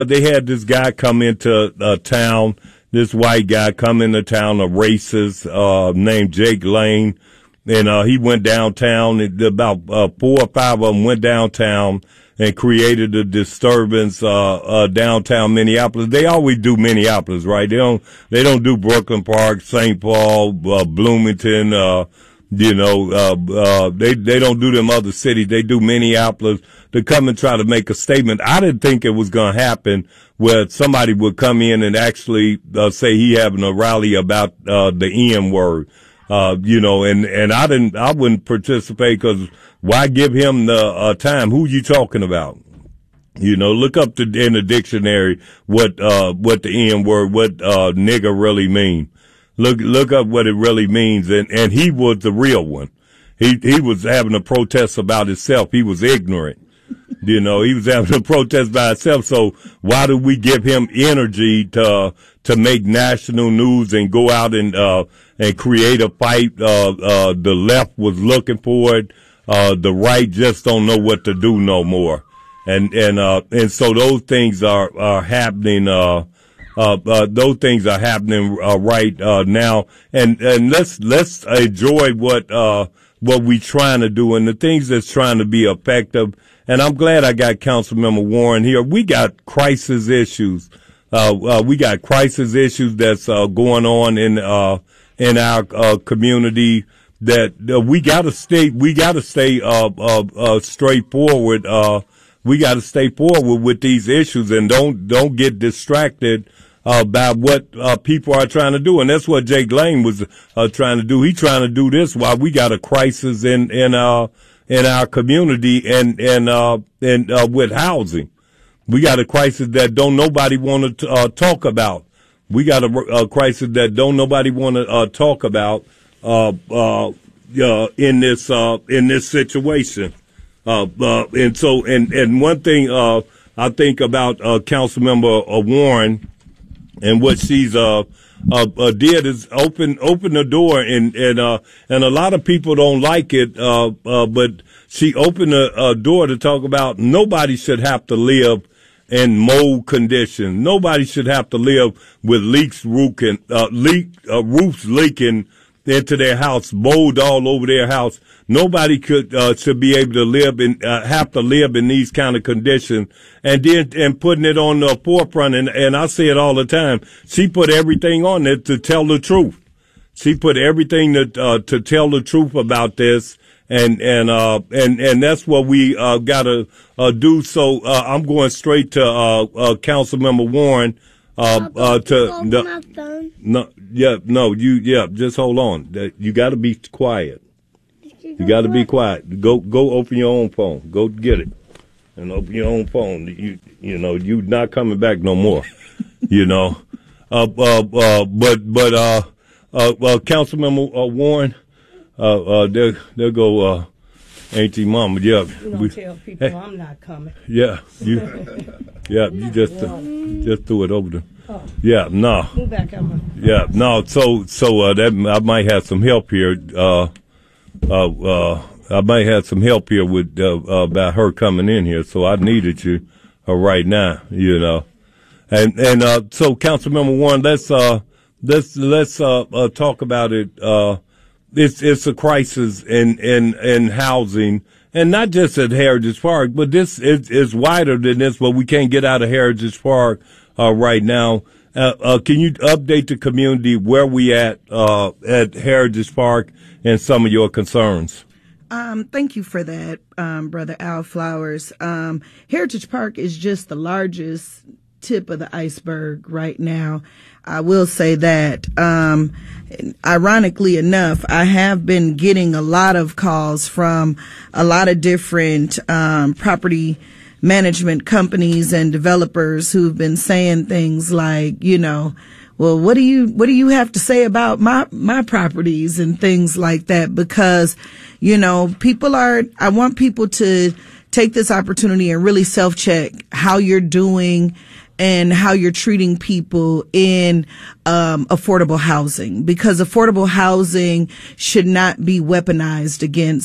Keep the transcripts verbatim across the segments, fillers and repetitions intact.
they had this guy come into uh, town, this white guy come into town, a racist, uh, named Jake Lane. And, uh, he went downtown, and about, uh, four or five of them went downtown and created a disturbance, uh, uh, downtown Minneapolis. They always do Minneapolis, right? They don't, they don't do Brooklyn Park, Saint Paul, uh, Bloomington, uh, you know, uh, uh, they, they don't do them other cities. They do Minneapolis to come and try to make a statement. I didn't think it was going to happen where somebody would come in and actually, uh, say he having a rally about, uh, the N word. Uh, you know, and, and I didn't, I wouldn't participate because why give him the, uh, time? Who you talking about? You know, look up the, in the dictionary what, uh, what the N word, what, uh, nigger really mean. Look, look up what it really means. And, and he was the real one. He, he was having a protest about himself. He was ignorant. You know, he was having a protest by himself. So why do we give him energy to, to make national news and go out and, uh, and create a fight? Uh, uh, the left was looking for it. Uh, the right just don't know what to do no more. And, and, uh, and so those things are, are happening, uh, Uh, uh, those things are happening, uh, right, uh, now. And, and let's, let's enjoy what, uh, what we trying to do and the things that's trying to be effective. And I'm glad I got Councilmember Warren here. We got crisis issues. Uh, uh, we got crisis issues that's, uh, going on in, uh, in our, uh, community that, uh, we gotta stay, we gotta stay, uh, uh, uh, straightforward, uh, we got to stay forward with these issues and don't don't get distracted uh, by what uh, people are trying to do. And that's what Jake Lane was uh, trying to do. He's trying to do this while we got a crisis in in our in our community and and uh, and uh, with housing. We got a crisis that don't nobody want to uh, talk about. We got a, a crisis that don't nobody want to uh, talk about uh, uh, uh, in this uh, in this situation. Uh, uh, and so, and, and one thing, uh, I think about, uh, Councilmember uh, Warren and what she's, uh, uh, uh, did is open, open the door and, and, uh, and a lot of people don't like it, uh, uh, but she opened a, a door to talk about nobody should have to live in mold conditions. Nobody should have to live with leaks, roof and, uh, leak, uh, roofs leaking into their house, mold all over their house. Nobody could, uh, should be able to live in, uh, have to live in these kind of conditions. And then, and putting it on the forefront. And, and I say it all the time. She put everything on it to tell the truth. She put everything to, uh, to tell the truth about this. And, and, uh, and, and that's what we, uh, gotta, uh, do. So, uh, I'm going straight to, uh, uh, Councilmember Warren. Uh, uh, to, the, no, yeah, no, you, yeah, just hold on. You gotta be quiet. You got to be quiet. Go, go open your own phone. Go get it and open your own phone. You, you know, you not coming back no more. You know, uh, uh, uh, but, but, uh, uh, uh Councilmember uh, Warren, uh, uh, there, there go, uh, Auntie Mama. Yeah, you don't we, tell people hey, I'm not coming. Yeah, you, yeah, you just, uh, just threw it over there. Oh. Yeah, no. Move back out. Yeah, no. So, so, uh, that I might have some help here. Uh. Uh, uh, I might have some help here with, uh, uh, about her coming in here. So I needed you, uh, right now, you know. And, and, uh, so Councilmember Warren, let's, uh, let's, let's, uh, uh, talk about it. Uh, it's, it's a crisis in, in, in housing and not just at Heritage Park, but this is, is wider than this, but we can't get out of Heritage Park, uh, right now. Uh, uh, can you update the community where we at, uh, at Heritage Park and some of your concerns? Um, thank you for that, um, Brother Al Flowers. Um, Heritage Park is just the largest tip of the iceberg right now. I will say that, um, ironically enough, I have been getting a lot of calls from a lot of different, um, property management companies and developers who've been saying things like, you know, well, what do you, what do you have to say about my, my properties and things like that? Because, you know, people are, I want people to take this opportunity and really self-check how you're doing and how you're treating people in, um, affordable housing, because affordable housing should not be weaponized against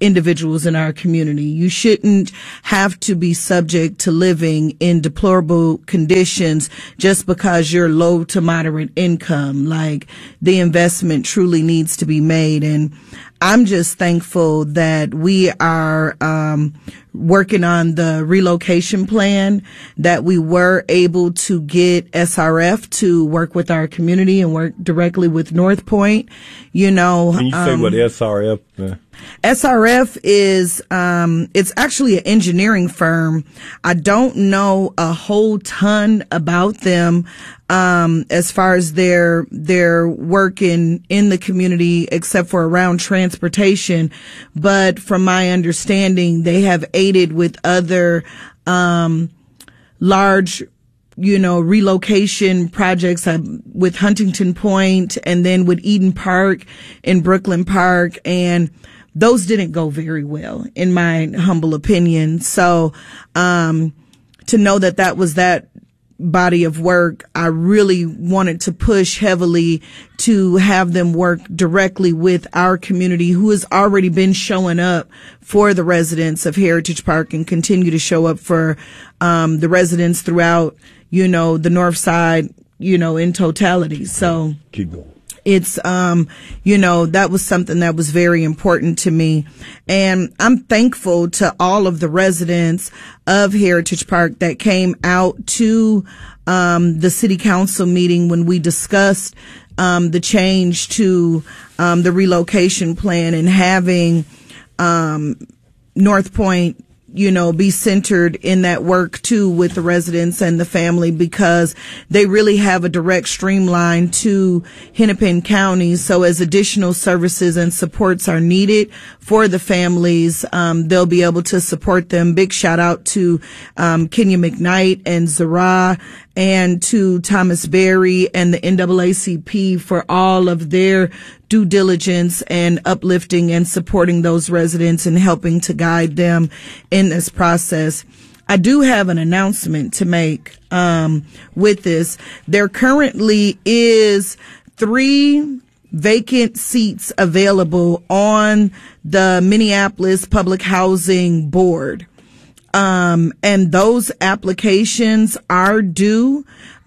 individuals in our community. You shouldn't have to be subject to living in deplorable conditions just because you're low to moderate income. Like, the investment truly needs to be made. And I'm just thankful that we are um, working on the relocation plan, that we were able to get S R F to work with our community and work directly with North Point. You know, can you say um, what S R F? Uh, S R F is, um, it's actually an engineering firm. I don't know a whole ton about them, um, as far as their, their work in, in the community, except for around transportation. But from my understanding, they have aided with other, um, large, you know, relocation projects uh, with Huntington Point and then with Eden Park and Brooklyn Park. And those didn't go very well, in my humble opinion. So, um, to know that that was that body of work, I really wanted to push heavily to have them work directly with our community, who has already been showing up for the residents of Heritage Park and continue to show up for, um, the residents throughout, you know, the North Side, you know, in totality. So. Keep going. It's, um, you know, that was something that was very important to me. And I'm thankful to all of the residents of Heritage Park that came out to, um, the city council meeting when we discussed, um, the change to, um, the relocation plan and having, um, North Point, you know, be centered in that work too with the residents and the family, because they really have a direct streamline to Hennepin County. So as additional services and supports are needed for the families, um, they'll be able to support them. Big shout out to, um, Kenya McKnight and Zara, and to Thomas Berry and the N double A C P for all of their due diligence and uplifting and supporting those residents and helping to guide them in this process. I do have an announcement to make um, with this. There currently is three vacant seats available on the Minneapolis Public Housing Board. Um, and those applications are due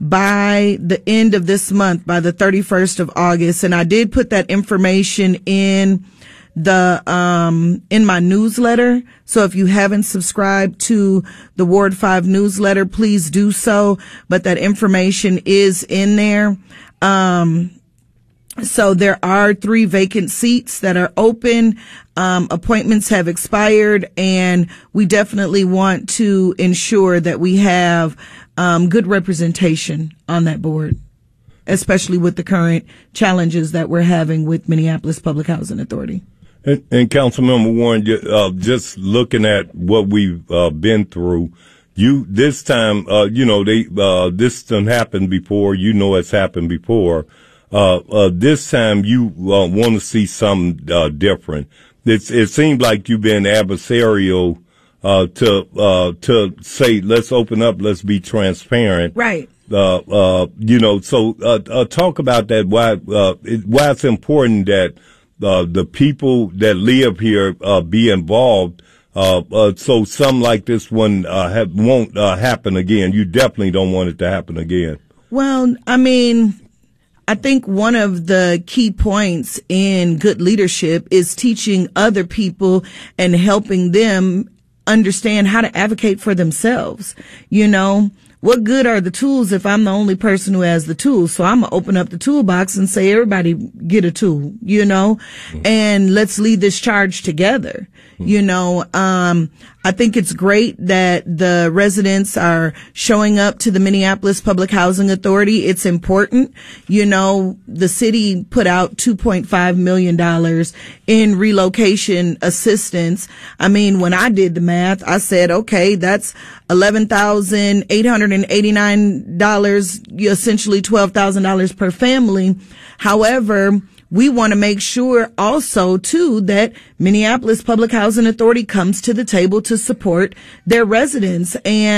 by the end of this month, by the thirty-first of August. And I did put that information in the, um, in my newsletter. So if you haven't subscribed to the Ward five newsletter, please do so. But that information is in there. Um, So there are three vacant seats that are open. Um, appointments have expired, and we definitely want to ensure that we have um, good representation on that board, especially with the current challenges that we're having with Minneapolis Public Housing Authority. And, and Councilmember Warren, uh, just looking at what we've uh, been through, you this time, uh, you know, they uh, this done happened before. You know, it's happened before. Uh, uh, this time you uh, want to see something uh, different. It's, it seems like you've been adversarial uh, to uh, to say, let's open up, let's be transparent. Right. Uh, uh, you know, so uh, uh, talk about that. Why uh, it, why it's important that uh, the people that live here uh, be involved. Uh, uh, so something like this one uh, have, won't uh, happen again. You definitely don't want it to happen again. Well, I mean, I think one of the key points in good leadership is teaching other people and helping them understand how to advocate for themselves. You know, what good are the tools if I'm the only person who has the tools? So I'm going to open up the toolbox and say, everybody get a tool, you know, mm-hmm. and let's lead this charge together. Mm-hmm. You know, um, I think it's great that the residents are showing up to the Minneapolis Public Housing Authority. It's important. You know, the city put out two point five million dollars in relocation assistance. I mean, when I did the math, I said, okay, that's eleven thousand eight hundred eighty-nine dollars, essentially twelve thousand dollars per family. However, we want to make sure also, too, that Minneapolis Public Housing Authority comes to the table to support their residents. And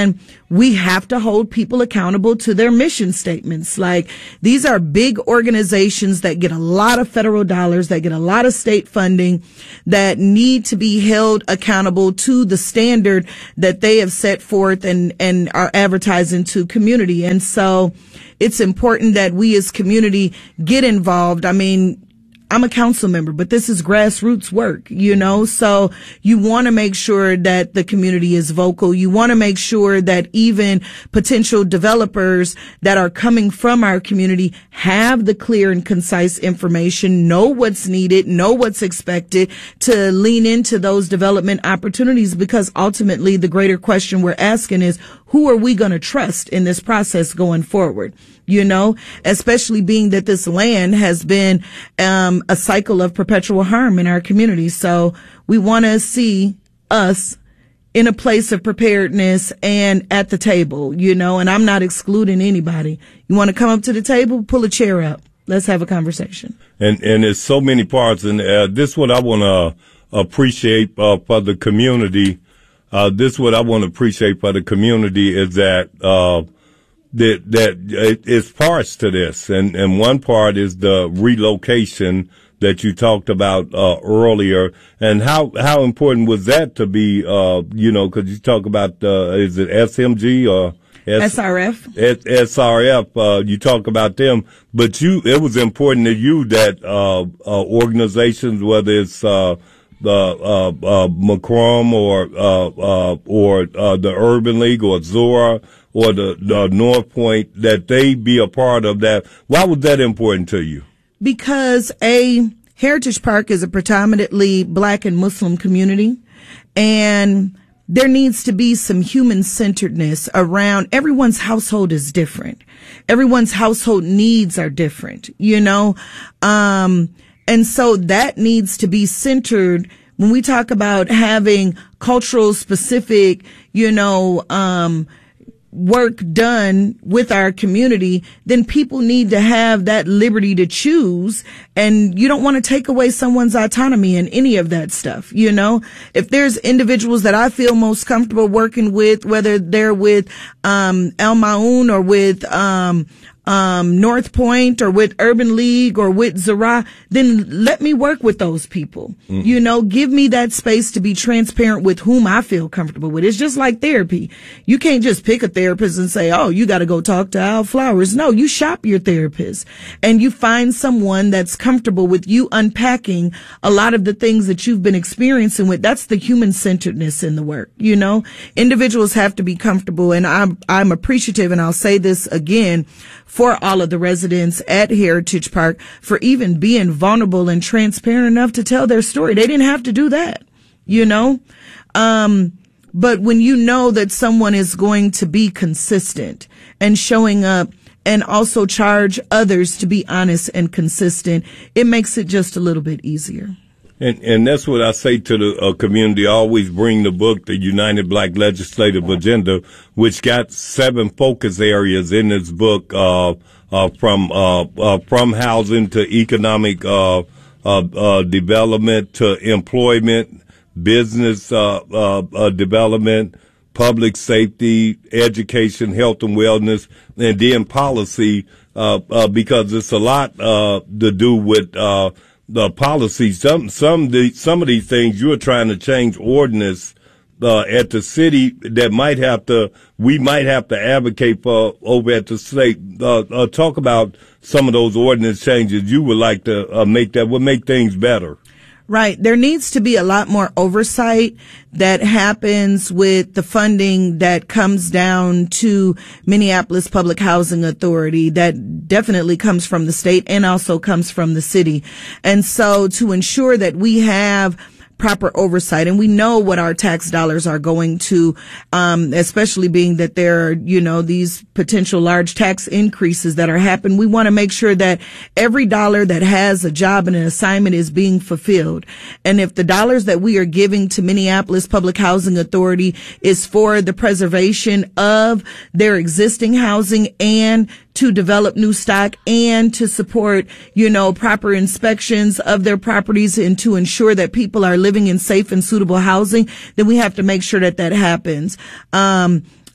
we have to hold people accountable to their mission statements. Like, these are big organizations that get a lot of federal dollars, that get a lot of state funding, that need to be held accountable to the standard that they have set forth and, and are advertising to community. And so it's important that we as community get involved. I mean, I'm a council member, but this is grassroots work, you know, so you want to make sure that the community is vocal. You want to make sure that even potential developers that are coming from our community have the clear and concise information, know what's needed, know what's expected, to lean into those development opportunities, because ultimately the greater question we're asking is, who are we going to trust in this process going forward? You know, especially being that this land has been um, a cycle of perpetual harm in our community. So we want to see us in a place of preparedness and at the table, you know, and I'm not excluding anybody. You want to come up to the table, pull a chair up. Let's have a conversation. And and there's so many parts. And uh, this is what I want to appreciate uh, for the community. Uh, this is what I want to appreciate for the community is that, uh, that, that it, it's parts to this. And, and one part is the relocation that you talked about, uh, earlier. And how, how important was that to be, uh, you know, cause you talk about, uh, is it S M G or S- SRF? S- SRF, uh, you talk about them, but you, it was important to you that, uh, uh, organizations, whether it's, uh, the uh, uh, Macomb or uh, uh, or uh, the Urban League or Zora or the, the North Point, that they be a part of that. Why was that important to you? Because a Heritage Park is a predominantly Black and Muslim community, and there needs to be some human-centeredness around. Everyone's household is different. Everyone's household needs are different, you know. Um, And so that needs to be centered when we talk about having cultural specific, you know, um, work done with our community. Then people need to have that liberty to choose. And you don't want to take away someone's autonomy in any of that stuff. You know, if there's individuals that I feel most comfortable working with, whether they're with, um, El Maun or with, um, um, North Point or with Urban League or with Zara, then let me work with those people. Mm-hmm. You know, give me that space to be transparent with whom I feel comfortable with. It's just like therapy. You can't just pick a therapist and say, oh, you got to go talk to Al Flowers. No, you shop your therapist and you find someone that's comfortable with you unpacking a lot of the things that you've been experiencing with. That's the human centeredness in the work. You know, individuals have to be comfortable, and I'm, I'm appreciative, and I'll say this again, for all of the residents at Heritage Park for even being vulnerable and transparent enough to tell their story. They didn't have to do that, you know? Um, but when you know that someone is going to be consistent and showing up and also charge others to be honest and consistent, it makes it just a little bit easier. And, and that's what I say to the uh, community. I always bring the book, The United Black Legislative Agenda, which got seven focus areas in this book, uh, uh, from, uh, uh, from housing to economic, uh, uh, uh, development to employment, business, uh, uh, uh, development, public safety, education, health and wellness, and then policy, uh, uh, because it's a lot, uh, to do with, uh, the policies. Some, some, the, some of these things you're trying to change ordinance, uh, at the city that might have to, we might have to advocate for over at the state. Uh, uh, talk about some of those ordinance changes you would like to uh, make that would make things better. Right. There needs to be a lot more oversight that happens with the funding that comes down to Minneapolis Public Housing Authority. That definitely comes from the state and also comes from the city. And so to ensure that we have proper oversight, and we know what our tax dollars are going to, um, especially being that there are, you know, these potential large tax increases that are happening. We want to make sure that every dollar that has a job and an assignment is being fulfilled. And if the dollars that we are giving to Minneapolis Public Housing Authority is for the preservation of their existing housing and to develop new stock and to support, you know, proper inspections of their properties and to ensure that people are living in safe and suitable housing, then we have to make sure that that happens. Um,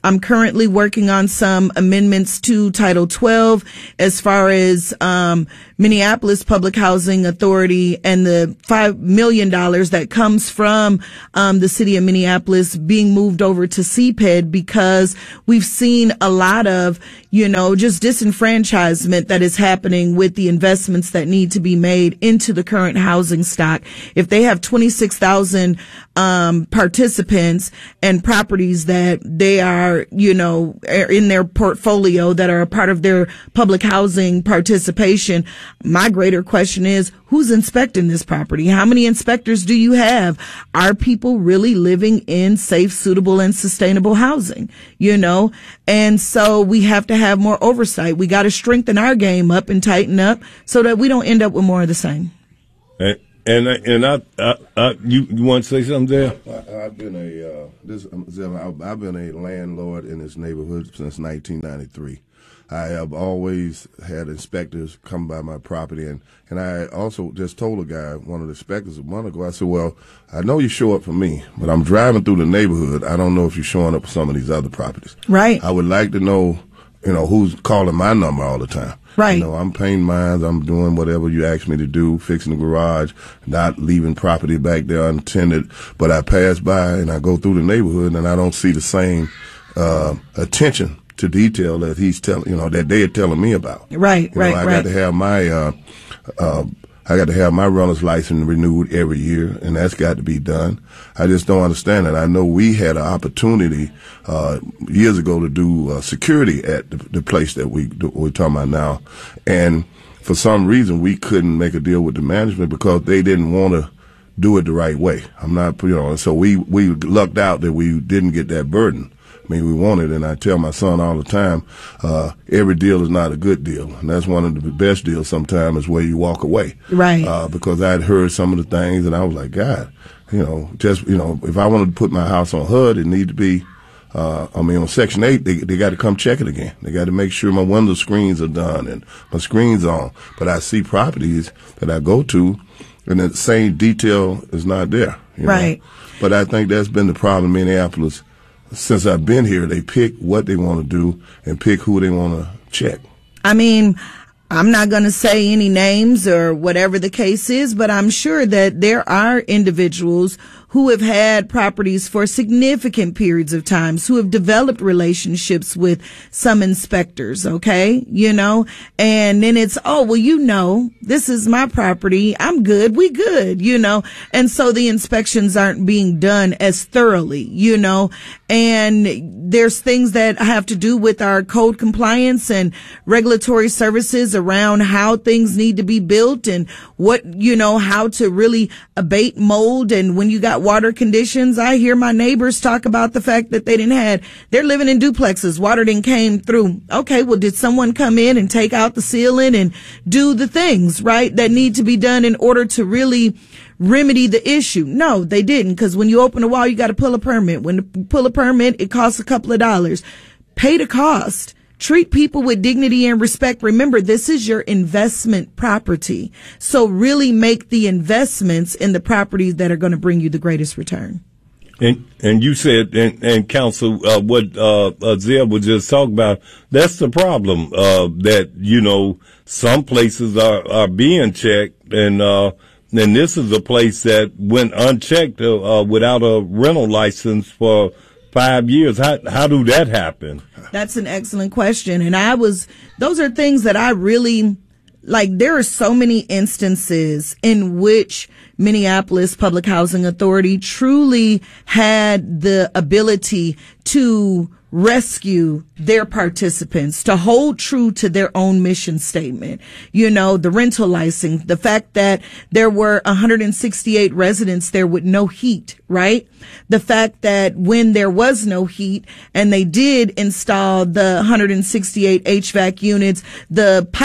I'm currently working on some amendments to Title twelve as far as um, Minneapolis Public Housing Authority and the five million dollars that comes from um, the city of Minneapolis being moved over to C P E D, because we've seen a lot of, you know, just disenfranchisement that is happening with the investments that need to be made into the current housing stock. If they have twenty-six thousand um, participants and properties that they are, you know, in their portfolio that are a part of their public housing participation, my greater question is, who's inspecting this property? How many inspectors do you have? Are people really living in safe, suitable, and sustainable housing? You know, and so we have to have more oversight. We got to strengthen our game up and tighten up so that we don't end up with more of the same. And and, and I, I, I, you, you want to say something there? I, I've been a uh, this I've been a landlord in this neighborhood since nineteen ninety-three. I have always had inspectors come by my property, and, and I also just told a guy, one of the inspectors a month ago, I said, well, I know you show up for me, but I'm driving through the neighborhood. I don't know if you're showing up for some of these other properties. Right. I would like to know, you know, who's calling my number all the time. Right. You know, I'm painting mines, I'm doing whatever you ask me to do, fixing the garage, not leaving property back there unattended, but I pass by and I go through the neighborhood and I don't see the same uh, attention to detail that he's telling, you know, that they're telling me about. Right, you right, know, I right. got to have my, uh, uh, I got to have my runner's license renewed every year, and that's got to be done. I just don't understand it. I know we had an opportunity, uh, years ago to do, uh, security at the, the place that we, we're talking about now. And for some reason, we couldn't make a deal with the management because they didn't want to do it the right way. I'm not, you know, so we, we lucked out that we didn't get that burden. I mean, we want it, and I tell my son all the time, uh, every deal is not a good deal. And that's one of the best deals sometimes is where you walk away. Right. Uh, because I'd heard some of the things, and I was like, God, you know, just, you know, if I wanted to put my house on H U D, it need to be, uh, I mean, on Section eight, they, they got to come check it again. They got to make sure my window screens are done and my screen's on. But I see properties that I go to, and the same detail is not there. You right. know? But I think that's been the problem in Minneapolis. Since I've been here, they pick what they want to do and pick who they want to check. I mean, I'm not going to say any names or whatever the case is, but I'm sure that there are individuals who have had properties for significant periods of times, who have developed relationships with some inspectors, okay, you know, and then it's, oh, well, you know, this is my property. I'm good. We good, you know, and so the inspections aren't being done as thoroughly, you know, and there's things that have to do with our code compliance and regulatory services around how things need to be built and what, you know, how to really abate mold. And when you got water conditions, I hear my neighbors talk about the fact that they didn't had, they're living in duplexes. Water didn't came through. Okay, well, did someone come in and take out the ceiling and do the things, right, that need to be done in order to really remedy the issue? No, they didn't, because when you open a wall, you got to pull a permit. When you pull a permit, it costs a couple of dollars. Pay the cost. Treat people with dignity and respect. Remember, this is your investment property. So really make the investments in the properties that are going to bring you the greatest return. And and you said, and, and Council, uh, what uh, uh, Zeb was just talking about, that's the problem, uh, that, you know, some places are, are being checked, and uh, and this is a place that went unchecked uh, uh, without a rental license for five years. How how do that happen? That's an excellent question. And I was, those are things that I really, like, there are so many instances in which Minneapolis Public Housing Authority truly had the ability to rescue their participants, to hold true to their own mission statement. You know, the rental license, the fact that there were one hundred sixty-eight residents there with no heat, right? The fact that when there was no heat and they did install the one hundred sixty-eight H V A C units, the pipes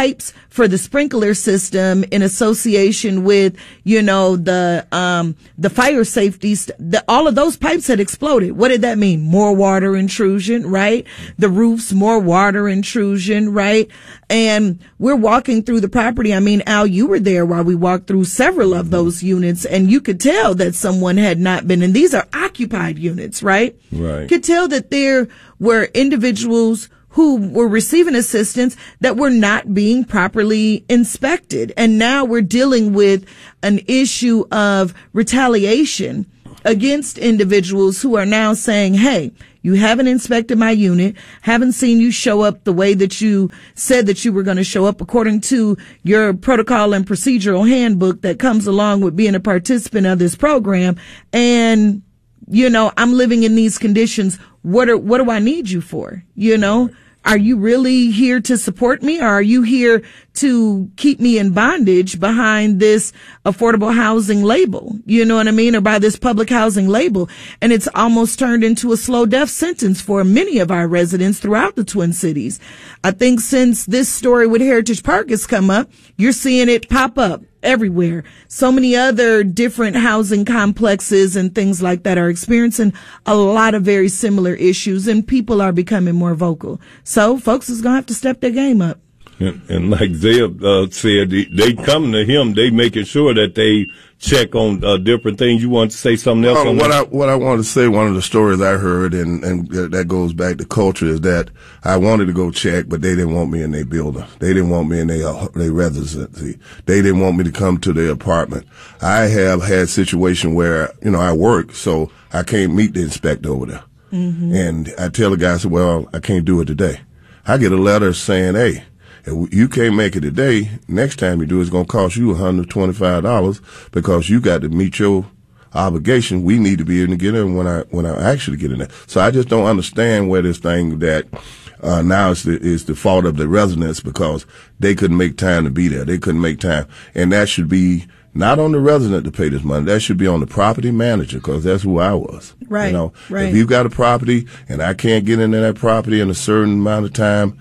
for the sprinkler system in association with, you know, the, um, the fire safety, st- the, all of those pipes had exploded. What did that mean? More water intrusion, right? The roofs, more water intrusion, right? And we're walking through the property. I mean, Al, you were there while we walked through several of those units, and you could tell that someone had not been, and these are occupied units, right? Right. Could tell that there were individuals who were receiving assistance that were not being properly inspected. And now we're dealing with an issue of retaliation against individuals who are now saying, hey, you haven't inspected my unit, haven't seen you show up the way that you said that you were going to show up according to your protocol and procedural handbook that comes along with being a participant of this program. And, you know, I'm living in these conditions. What are, what do I need you for? You know, are you really here to support me, or are you here to keep me in bondage behind this affordable housing label? You know what I mean? Or by this public housing label. And it's almost turned into a slow death sentence for many of our residents throughout the Twin Cities. I think since this story with Heritage Park has come up, you're seeing it pop up everywhere. So many other different housing complexes and things like that are experiencing a lot of very similar issues, and people are becoming more vocal. So folks is going to have to step their game up. And, and like Zeb uh, said, they, they come to him, they making sure that they check on uh, different things. You want to say something else? Oh, on what that? I what I wanted to say, one of the stories I heard, and and that goes back to culture, is that I wanted to go check, but they didn't want me in their building. They didn't want me in their uh, their residency. They didn't want me to come to their apartment. I have had situation where, you know, I work, so I can't meet the inspector over there. Mm-hmm. And I tell the guy, I said, well, I can't do it today. I get a letter saying, hey, if you can't make it today, next time you do, it's going to cost you one hundred twenty-five dollars because you got to meet your obligation. We need to be able to get in when I, when I actually get in there. So I just don't understand where this thing that, uh, now is the, is the fault of the residents because they couldn't make time to be there. They couldn't make time. And that should be not on the resident to pay this money. That should be on the property manager, because that's who I was. Right. You know, right. If you've got a property and I can't get into that property in a certain amount of time,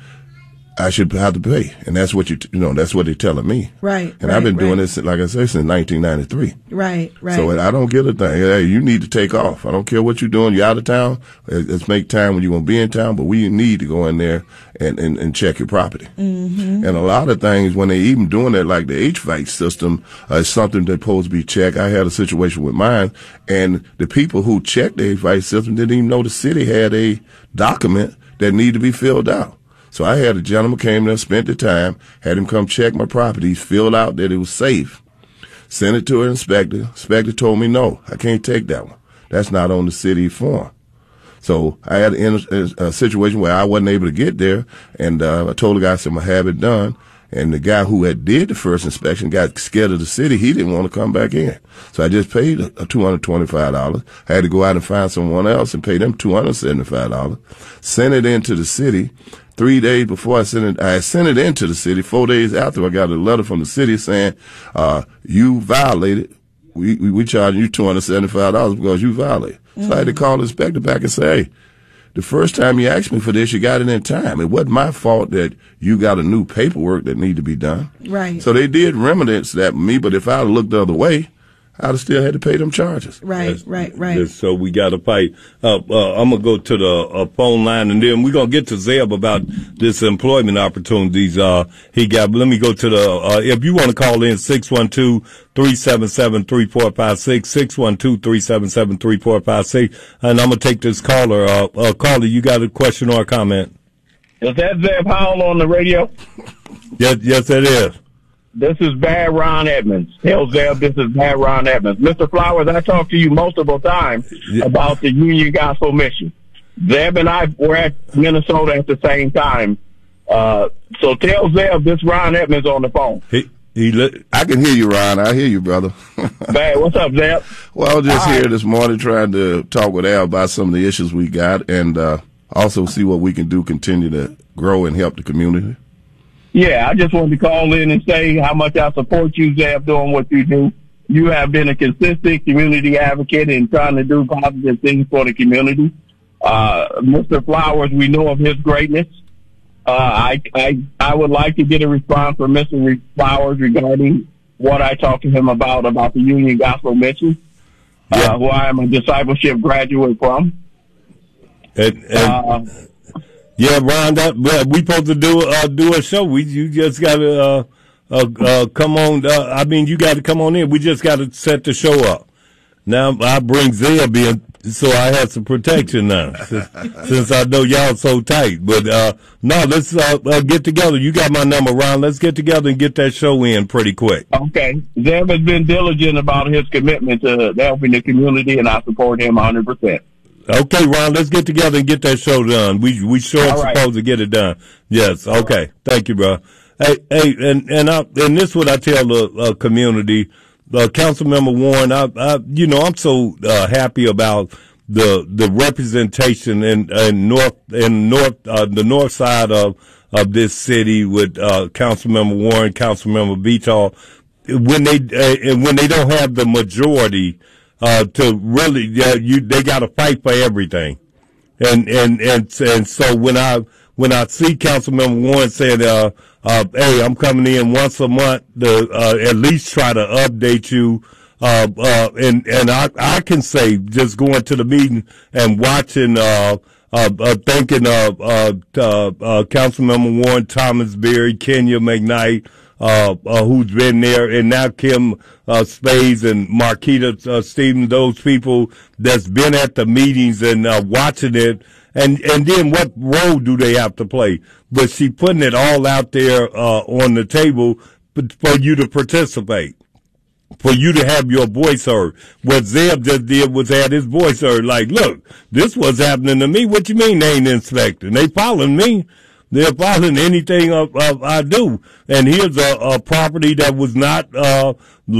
I should have to pay. And that's what you, you know, that's what they're telling me. Right. And right, I've been doing right. this, like I say, since nineteen ninety-three. Right, right. So I don't get a thing. Hey, you need to take off. I don't care what you're doing. You're out of town. Let's make time when you're going to be in town, but we need to go in there and, and, and check your property. Mm-hmm. And a lot of things, when they even doing that, like the H V A C system, uh, is something that's supposed to be checked. I had a situation with mine, and the people who checked the H V A C system didn't even know the city had a document that needed to be filled out. So I had a gentleman came there, spent the time, had him come check my property, filled out that it was safe, sent it to an inspector. Inspector told me, no, I can't take that one. That's not on the city form. So I had a, a situation where I wasn't able to get there, and uh, I told the guy, I said, I'm going to have it done. And the guy who had did the first inspection got scared of the city. He didn't want to come back in. So I just paid a two hundred twenty-five dollars. I had to go out and find someone else and pay them two hundred seventy-five dollars. Sent it into the city. Three days before I sent it, I sent it into the city. Four days after, I got a letter from the city saying, uh, you violated. We, we, we charging you two hundred seventy-five dollars because you violated. Mm-hmm. So I had to call the inspector back and say, hey, the first time you asked me for this, you got it in time. It wasn't my fault that you got a new paperwork that needed to be done. Right. So they did remedies that with me, but if I had looked the other way, I'd have still had to pay them charges. Right, That's, right, right. that's, so we got to fight. Uh, uh, I'm going to go to the uh, phone line, and then we're going to get to Zeb about this employment opportunities uh, he got. But let me go to the, uh, if you want to call in, six one two, three seven seven, three four five six, six one two, three seven seven, three four five six. And I'm going to take this caller. Uh, uh, caller, you got a question or a comment? Is that Zeb Howell on the radio? Yes, yes, it is. This is Bad Ron Edmonds. Tell Zeb this is Bad Ron Edmonds. Mister Flowers, I talked to you multiple times Yeah. about the Union Gospel Mission. Zeb and I were at Minnesota at the same time. Uh, so tell Zeb this Ron Edmonds on the phone. He, he li- I can hear you, Ron. I hear you, brother. Bad, what's up, Zeb? Well, I was just All here right. this morning trying to talk with Al about some of the issues we got, and uh, also see what we can do, continue to grow and help the community. Yeah, I just wanted to call in and say how much I support you, Zeb, doing what you do. You have been a consistent community advocate and trying to do positive things for the community. Uh, Mister Flowers, we know of his greatness. Uh, I, I, I would like to get a response from Mister Flowers regarding what I talked to him about, about the Union Gospel Mission, yeah. uh, who I am a discipleship graduate from. And, and uh, yeah, Ron, that, we supposed to do, uh, do a show. We, you just gotta, uh, uh, uh, come on, uh, I mean, you gotta come on in. We just gotta set the show up. Now, I bring Zeb in, so I have some protection now, since, since I know y'all so tight. But, uh, no, let's, uh, uh, get together. You got my number, Ron. Let's get together and get that show in pretty quick. Okay. Zeb has been diligent about his commitment to helping the community, and I support him one hundred percent. Okay, Ron, let's get together and get that show done. We, we sure are right. supposed to get it done. Yes. Okay. Thank you, bro. Hey, hey, and, and I, and this is what I tell the uh, community. Uh, Councilmember Warren, I, I, you know, I'm so, uh, happy about the, the representation in, in North, in North, uh, the north side of, of this city with, uh, Councilmember Warren, Councilmember Beachall. When they, uh, and when they don't have the majority, uh, to really, uh, you, they gotta fight for everything. And, and, and, and so when I, when I see Councilmember Warren saying, uh, uh, hey, I'm coming in once a month to, uh, at least try to update you, uh, uh, and, and I, I can say just going to the meeting and watching, uh, uh, uh thanking, uh, uh, uh, uh Councilmember Warren, Thomas Berry, Kenya McKnight, uh, uh, who's been there, and now Kim, uh, Spades and Marquita, uh, Stevens, those people that's been at the meetings and, uh, watching it. And, and then what role do they have to play? But she putting it all out there, uh, on the table for you to participate, for you to have your voice heard. What Zeb just did was had his voice heard. Like, look, this was happening to me. What you mean they ain't inspecting? They following me. They're following anything uh, uh, I do. And here's a, a property that was not, uh,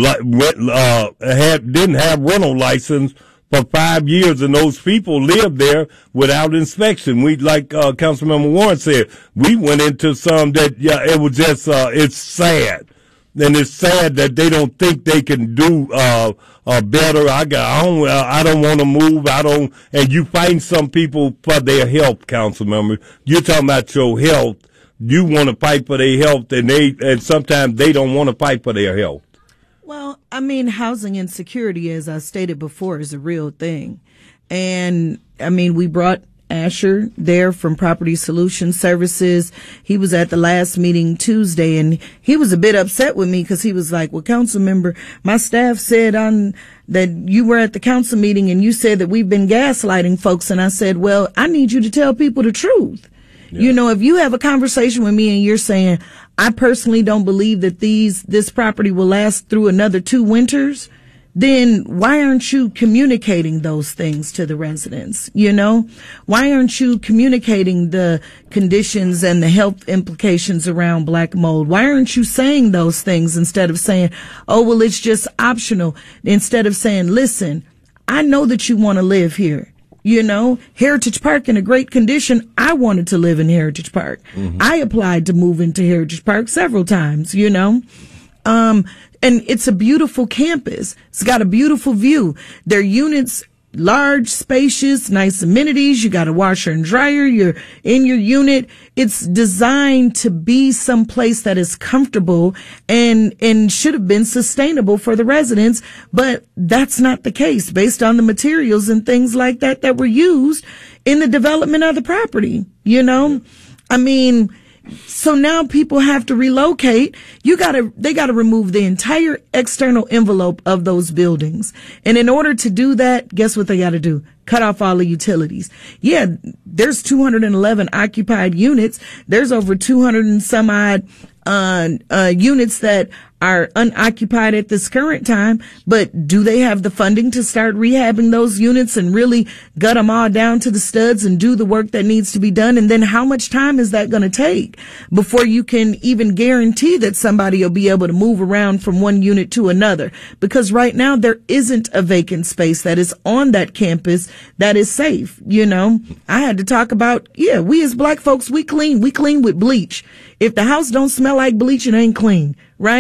uh, had, didn't have rental license for five years, and those people lived there without inspection. We, like, uh, Councilmember Warren said, we went into some that, yeah, it was just, uh, it's sad. And it's sad that they don't think they can do, uh, uh, better. I got, I don't, uh, I don't want to move. I don't, and you find some people for their health, Councilmember. You're talking about your health. You want to fight for their health, and they, and sometimes they don't want to fight for their health. Well, I mean, housing insecurity, as I stated before, is a real thing. And, I mean, we brought Asher there from Property Solution Services. He was at the last meeting Tuesday, and he was a bit upset with me because he was like, well, council member, my staff said on that you were at the council meeting and you said that we've been gaslighting folks. And I said, well, I need you to tell people the truth. Yeah. You know, if you have a conversation with me and you're saying, I personally don't believe that these, this property will last through another two winters, then why aren't you communicating those things to the residents? You know, why aren't you communicating the conditions and the health implications around black mold? Why aren't you saying those things instead of saying, oh, well, it's just optional? Instead of saying, listen, I know that you want to live here. You know, Heritage Park in a great condition. I wanted to live in Heritage Park. Mm-hmm. I applied to move into Heritage Park several times, you know. Um, and it's a beautiful campus. It's got a beautiful view. Their units, large, spacious, nice amenities. You got a washer and dryer. You're in your unit. It's designed to be someplace that is comfortable and, and should have been sustainable for the residents. But that's not the case based on the materials and things like that that were used in the development of the property. You know, I mean, so now people have to relocate. You gotta, they gotta remove the entire external envelope of those buildings. And in order to do that, guess what they gotta do? Cut off all the utilities. Yeah, there's two hundred eleven occupied units. There's over two hundred and some odd, uh, uh, units that are unoccupied at this current time, but do they have the funding to start rehabbing those units and really gut them all down to the studs and do the work that needs to be done? And then how much time is that going to take before you can even guarantee that somebody will be able to move around from one unit to another? Because right now there isn't a vacant space that is on that campus that is safe. You know, I had to talk about, yeah, we as black folks, we clean, we clean with bleach. If the house don't smell like bleach, it ain't clean, right?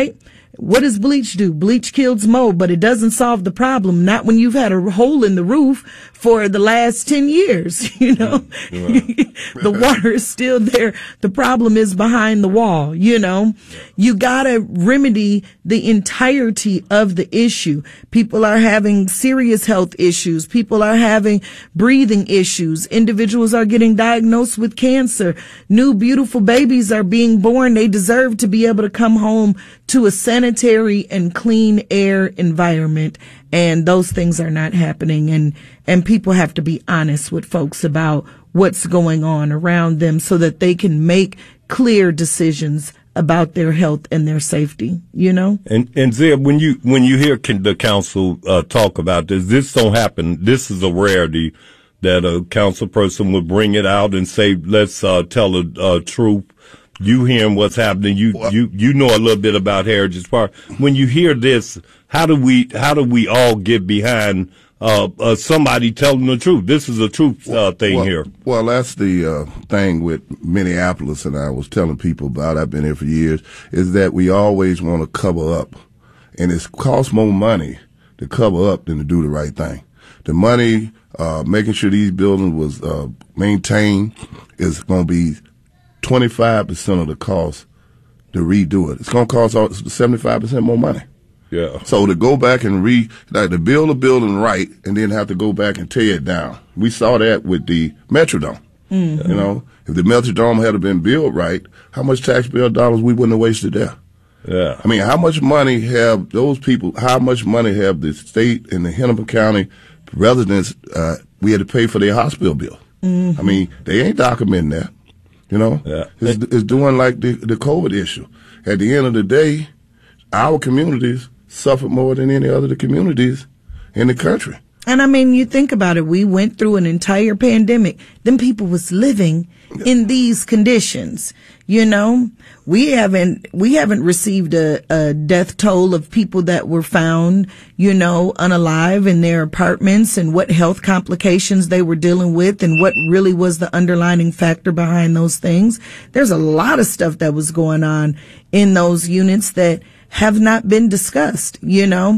What does bleach do? Bleach kills mold, but it doesn't solve the problem. Not when you've had a hole in the roof for the last ten years, you know. Yeah. The water is still there. The problem is behind the wall, you know. You gotta remedy the entirety of the issue. People are having serious health issues. People are having breathing issues. Individuals are getting diagnosed with cancer. New beautiful babies are being born. They deserve to be able to come home to a sanitary and clean air environment. And those things are not happening. And, and people have to be honest with folks about what's going on around them so that they can make clear decisions about their health and their safety, you know? And, and Zeb, when you, when you hear the council, uh, talk about this, this don't happen. This is a rarity that a council person would bring it out and say, let's, uh, tell the, uh, truth. You hearing what's happening. You, well, you, you know a little bit about Heritage Park. When you hear this, how do we, how do we all get behind, uh, uh somebody telling the truth? This is a truth, uh, thing well, here. Well, that's the, uh, thing with Minneapolis, and I was telling people about, I've been here for years, is that we always want to cover up. And it costs more money to cover up than to do the right thing. The money, uh, making sure these buildings was, uh, maintained is going to be twenty-five percent of the cost to redo it. It's going to cost seventy-five percent more money. Yeah. So to go back and re, like to build a building right and then have to go back and tear it down. We saw that with the Metrodome. Mm-hmm. You know, if the Metrodome had been built right, how much taxpayer dollars we wouldn't have wasted there. Yeah. I mean, how much money have those people, how much money have the state and the Hennepin County residents, uh, we had to pay for their hospital bill. Mm-hmm. I mean, they ain't documenting that. You know, yeah. it's, it's doing like the, the COVID issue. At the end of the day, our communities suffered more than any other communities in the country. And I mean, you think about it. We went through an entire pandemic. Them people was living in these conditions. You know, we haven't, we haven't received a, a death toll of people that were found, you know, unalive in their apartments and what health complications they were dealing with and what really was the underlying factor behind those things. There's a lot of stuff that was going on in those units that have not been discussed, you know,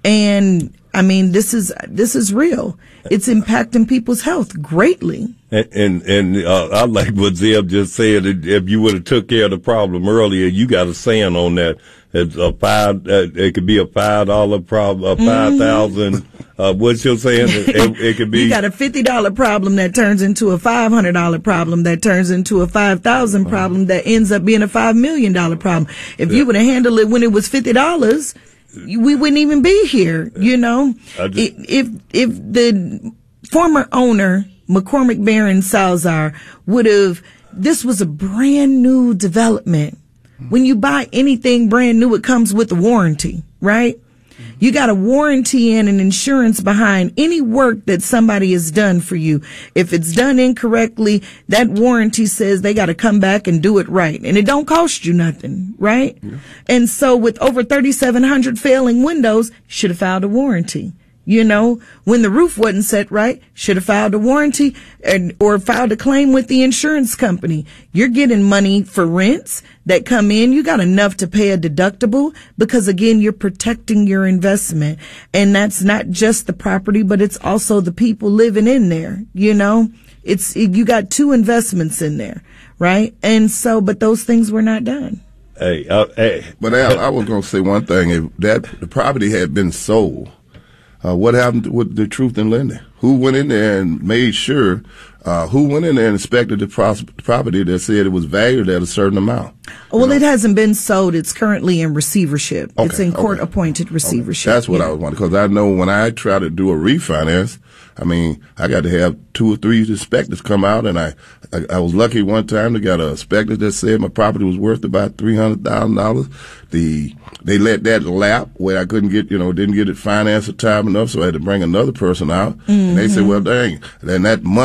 and I mean, this is, this is real. It's impacting people's health greatly. And, and, and uh, I like what Zeb just said. If you would have took care of the problem earlier, you got a saying on that. It's a five, uh, it could be a five dollar problem, a five thousand, mm-hmm. uh, what's your saying? It, it could be. You got a fifty dollar problem that turns into a five hundred dollar problem that turns into a five thousand problem that ends up being a five million dollar problem. If yeah. you would have handled it when it was fifty dollars, we wouldn't even be here, you know. Just, if if the former owner, McCormick Baron Salazar, would have, this was a brand new development. When you buy anything brand new, it comes with a warranty, right? You got a warranty and an insurance behind any work that somebody has done for you. If it's done incorrectly, that warranty says they got to come back and do it right. And it don't cost you nothing, right? Yeah. And so with over thirty-seven hundred failing windows, should have filed a warranty. You know, when the roof wasn't set right, should have filed a warranty and, or filed a claim with the insurance company. You're getting money for rents that come in. You got enough to pay a deductible because, again, you're protecting your investment. And that's not just the property, but it's also the people living in there. You know, it's, you got two investments in there, right? And so, but those things were not done. Hey, uh, hey. But Al, I was going to say one thing. If that the property had been sold, Uh, what happened with the Truth in Lending? Who went in there and made sure, uh, who went in there and inspected the pros- property that said it was valued at a certain amount? Well, know? It hasn't been sold. It's currently in receivership. Okay, it's in court okay. appointed receivership. Okay. That's what yeah. I was wondering, because I know when I try to do a refinance, I mean, I got to have two or three inspectors come out, and I, I, I was lucky one time to get an inspector that said my property was worth about three hundred thousand dollars. The, they let that lap where I couldn't get, you know, didn't get it financed at time enough, so I had to bring another person out. Mm-hmm. And they said, well, dang. And that month time,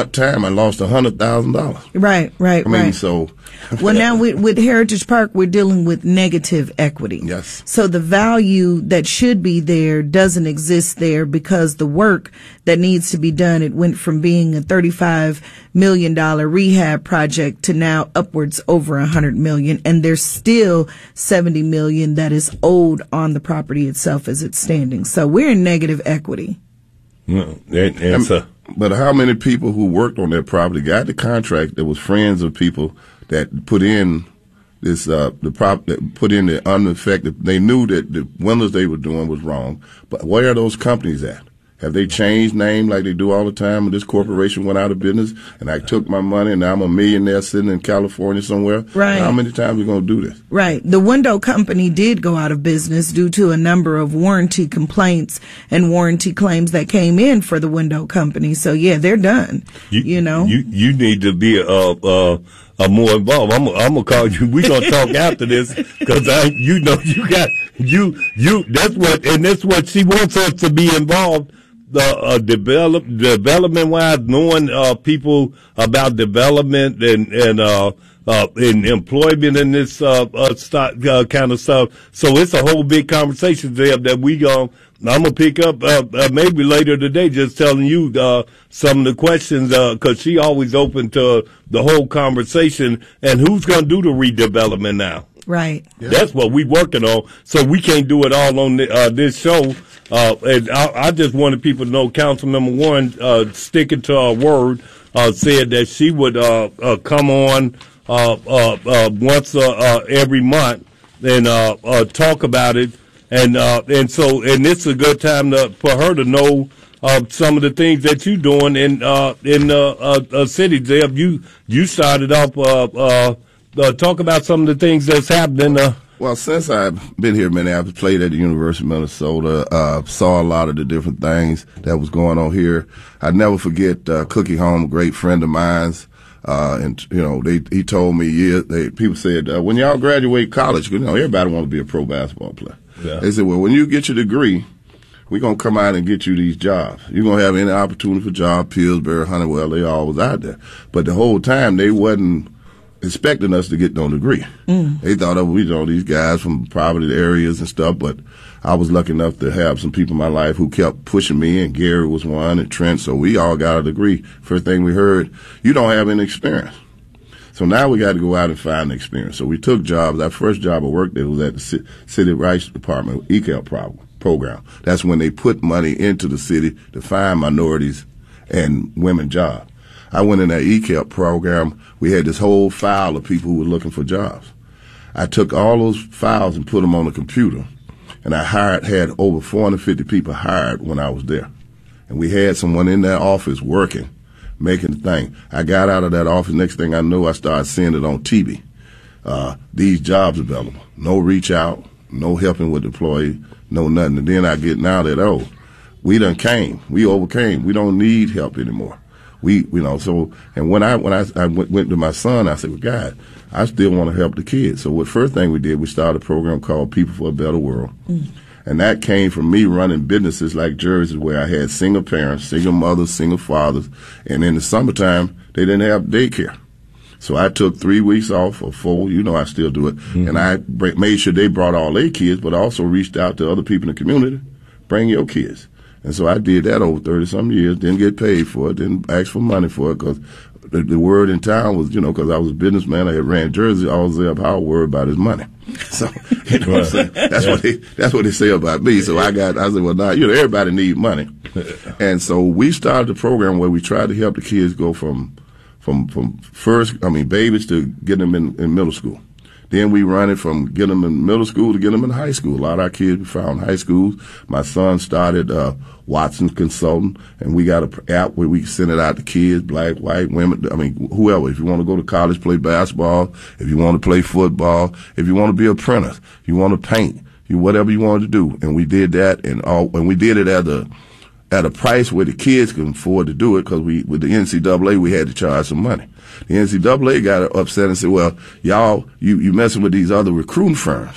I lost a hundred thousand dollars. Right, right, I mean, right. so. Well, now with, with Heritage Park, we're dealing with negative equity. Yes. So the value that should be there doesn't exist there because the work that needs to be done, it went from being a thirty-five million dollars rehab project to now upwards over one hundred million dollars. And there's still seventy million dollars that is owed on the property itself as it's standing. So we're in negative equity. No, that, that's a, but how many people who worked on that property got the contract that was friends of people that put in this, uh, the prop, that put in the unaffected, they knew that the windows they were doing was wrong, but where are those companies at? Have they changed name like they do all the time when this corporation went out of business and I took my money and now I'm a millionaire sitting in California somewhere? Right. How many times are we going to do this? Right. The window company did go out of business due to a number of warranty complaints and warranty claims that came in for the window company. So yeah, they're done. You, you know, you you need to be uh uh. Uh, more involved. I'm, I'm gonna call you. We gonna talk after this because I, you know, you got you, you. That's what, and that's what she wants us to be involved. The uh, develop development wise, knowing uh, people about development and and uh, uh, in employment and this uh, uh, stock, uh, kind of stuff. So it's a whole big conversation there that we going I'm gonna pick up uh, uh, maybe later today, just telling you uh, some of the questions because uh, she always open to the whole conversation. And who's gonna do the redevelopment now? Right. Yeah. That's what we working on. So we can't do it all on the, uh, this show. Uh, and I, I just wanted people to know Councilmember Warren, uh, sticking to her word, uh, said that she would, uh, uh come on, uh, uh, uh, once, uh, uh, every month and, uh, uh, talk about it. And, uh, and so, and it's a good time to, for her to know, uh, some of the things that you're doing in, uh, in, uh, uh, uh city. Zeb, you, you started off, uh, uh, uh, talk about some of the things that's happening, uh, Well, since I've been here in Minneapolis, played at the University of Minnesota, uh, saw a lot of the different things that was going on here. I never forget, uh, Cookie Home, a great friend of mine's. Uh, and, you know, they, he told me, yeah, they, people said, uh, when y'all graduate college, you know, everybody wants to be a pro basketball player. Yeah. They said, well, when you get your degree, we're going to come out and get you these jobs. You're going to have any opportunity for job, Pillsbury, Honeywell, they all was out there. But the whole time they wasn't expecting us to get no degree. Mm. They thought, oh, we know these guys from poverty areas and stuff, but I was lucky enough to have some people in my life who kept pushing me, and Gary was one, and Trent, so we all got a degree. First thing we heard, you don't have any experience. So now we got to go out and find the experience. So we took jobs. Our first job I worked at was at the City Rights Department, E C A L program. That's when they put money into the city to find minorities and women jobs. I went in that E C A L program. We had this whole file of people who were looking for jobs. I took all those files and put them on the computer, and I hired, had over four hundred fifty people hired when I was there. And we had someone in that office working, making the thing. I got out of that office. Next thing I knew, I started seeing it on T V. Uh, these jobs available. No reach out, no helping with employees, no nothing. And then I get now that, oh, we done came. We overcame. We don't need help anymore. We, you know, so, and when I, when I, I went, went to my son, I said, well, God, I still want to help the kids. So what first thing we did, we started a program called People for a Better World. Mm. And that came from me running businesses like Jersey, where I had single parents, single mothers, single fathers. And in the summertime, they didn't have daycare. So I took three weeks off or four, you know, I still do it. Mm-hmm. And I br- made sure they brought all their kids, but I also reached out to other people in the community, bring your kids. And so I did that over thirty-some years, didn't get paid for it, didn't ask for money for it, because the, the word in town was, you know, because I was a businessman, I had ran Jersey, all Zeb Howard worried about his money. So, you know what I'm saying? That's what they, that's what they say about me. So I got, I said, well, now, you know, everybody need money. And so we started a program where we tried to help the kids go from, from, from first, I mean, babies to get them in, in middle school. Then we run it from get them in middle school to get them in high school. A lot of our kids we found high schools. My son started uh Watson Consulting, and we got an app where we send it out to kids, black, white, women, I mean, whoever. If you want to go to college, play basketball, if you want to play football, if you want to be an apprentice, if you want to paint, you whatever you wanted to do. And we did that, and all, and we did it at a at a price where the kids could afford to do it, because we, with the N C double A, we had to charge some money. The N C double A got upset and said, well, y'all, you, you messing with these other recruiting firms.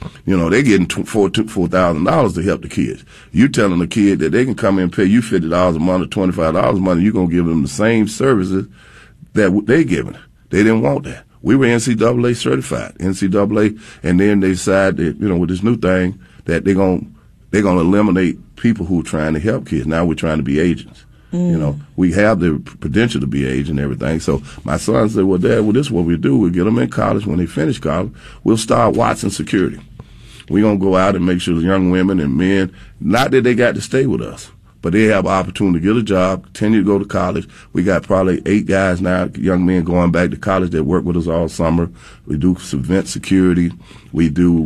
You know, they're getting four thousand dollars to help the kids. You telling the kid that they can come in and pay you fifty dollars a month or twenty-five dollars a month, you're going to give them the same services that they giving. They didn't want that. We were N C double A certified, N C double A, and then they decided that, you know, with this new thing, that they're going they're going to eliminate people who are trying to help kids. Now we're trying to be agents. Mm. You know, we have the potential to be agents and everything. So my son said, well, Dad, well, this is what we do. We'll get them in college. When they finish college, we'll start Watson Security. We're going to go out and make sure the young women and men, not that they got to stay with us, but they have an opportunity to get a job, continue to go to college. We got probably eight guys now, young men going back to college that work with us all summer. We do event security. We do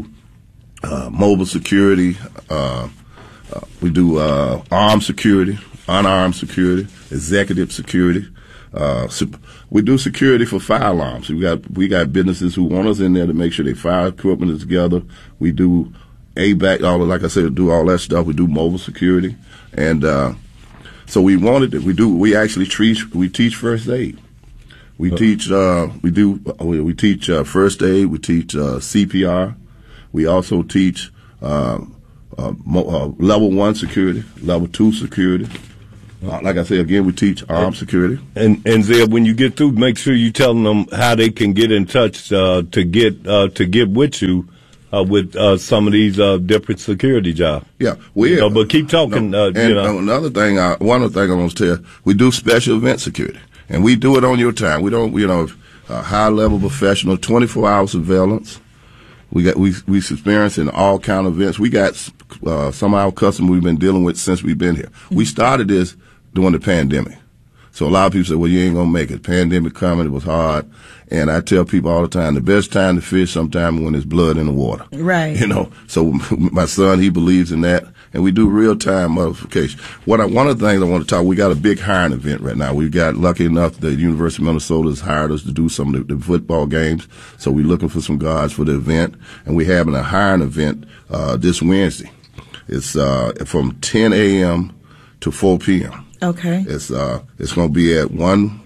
uh, mobile security. Uh, uh, we do uh, armed security, unarmed security, executive security. Uh, we do security for fire alarms. We got we got businesses who want us in there to make sure their fire equipment is together. We do A B A C, all like I said, do all that stuff. We do mobile security, and uh, so we wanted to. We do. We actually teach. We teach first aid. We uh, teach. Uh, we do. We, we teach uh, first aid. We teach uh, C P R. We also teach uh, uh, mo- uh, level one security, level two security. Uh, like I say again, we teach armed security. And and Zeb, when you get through, make sure you tell them how they can get in touch uh, to get uh, to get with you uh, with uh, some of these uh, different security jobs. Yeah, we. You know, but keep talking. No, uh, and you know. another thing, I, one of the things I want to tell you, we do special event security, and we do it on your time. We don't, you know, uh, high level professional, twenty-four hour surveillance. We got we we experience in all kind of events. We got uh, some of our customers we've been dealing with since we've been here. Mm-hmm. We started this during the pandemic. So a lot of people say, well, you ain't going to make it. Pandemic coming, it was hard. And I tell people all the time, the best time to fish sometime when there's blood in the water. Right. You know, so my son, he believes in that. And we do real-time modification. What I, one of the things I want to talk, we got a big hiring event right now. We got lucky enough that the University of Minnesota has hired us to do some of the, the football games. So we're looking for some guards for the event. And we're having a hiring event uh, this Wednesday. It's uh, from ten a.m. to four p.m. Okay. It's uh it's gonna be at one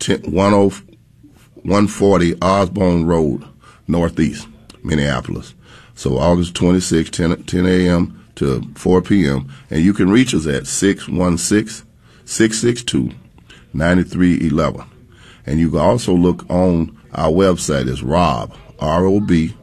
forty Osborne Road, Northeast, Minneapolis. So August twenty-sixth, ten a.m. to four p.m. And you can reach us at six one six, six six two, nine three one one. And you can also look on our website. It's Rob, R O B